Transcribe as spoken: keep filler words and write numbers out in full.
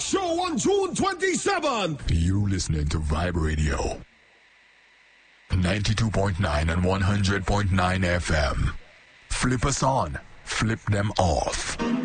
Show on June twenty-seventh. You listening to Vibe Radio. ninety-two point nine and one hundred point nine F M. Flip us on. Flip them off.